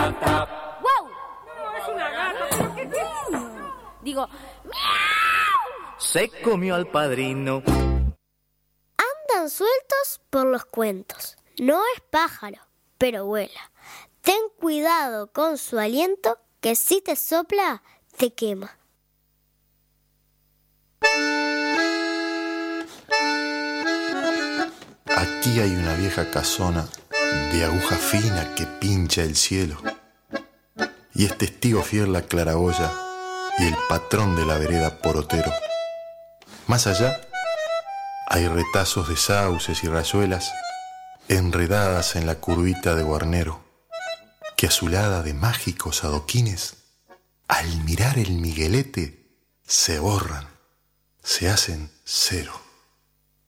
¡Wow! No, es una gata. Digo, ¡miau! Se comió al padrino. Andan sueltos por los cuentos. No es pájaro, pero vuela. Ten cuidado con su aliento, que si te sopla, te quema. Aquí hay una vieja casona de aguja fina que pincha el cielo. Y es testigo fiel la claraboya y el patrón de la vereda porotero. Más allá hay retazos de sauces y rayuelas enredadas en la curvita de Guarnero, que azulada de mágicos adoquines, al mirar el Miguelete, se borran, se hacen cero.